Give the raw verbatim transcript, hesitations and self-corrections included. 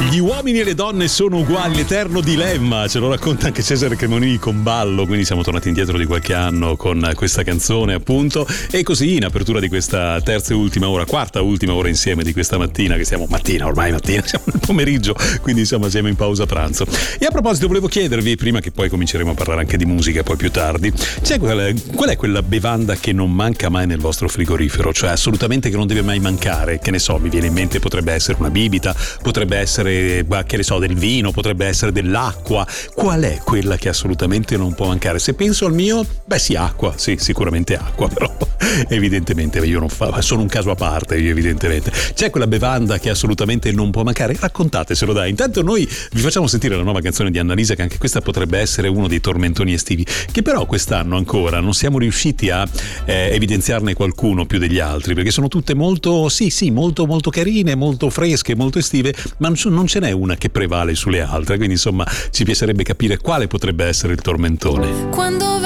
Gli uomini e le donne sono uguali, l'eterno dilemma, ce lo racconta anche Cesare Cremonini con Ballo, quindi siamo tornati indietro di qualche anno con questa canzone appunto. E così in apertura di questa terza e ultima ora, quarta ultima ora insieme di questa mattina, che siamo mattina, ormai mattina, siamo nel pomeriggio, quindi insomma siamo in pausa pranzo. E a proposito volevo chiedervi, prima che poi cominceremo a parlare anche di musica poi più tardi, c'è qual, qual è quella bevanda che non manca mai nel vostro frigorifero, cioè assolutamente che non deve mai mancare? Che ne so, mi viene in mente, potrebbe essere una bibita, potrebbe essere, che ne so, del vino, potrebbe essere dell'acqua. Qual è quella che assolutamente non può mancare? Se penso al mio, beh sì, acqua, sì, sicuramente acqua, però evidentemente io non fa, sono un caso a parte, io evidentemente. C'è quella bevanda che assolutamente non può mancare? Raccontatecelo dai. Intanto noi vi facciamo sentire la nuova canzone di Annalisa, che anche questa potrebbe essere uno dei tormentoni estivi, che però quest'anno ancora non siamo riusciti a eh, evidenziarne qualcuno più degli altri, perché sono tutte molto, sì sì, molto molto carine, molto fresche, molto estive, ma non ce n'è una che prevale sulle altre, quindi insomma ci piacerebbe capire quale potrebbe essere il tormentone. Quando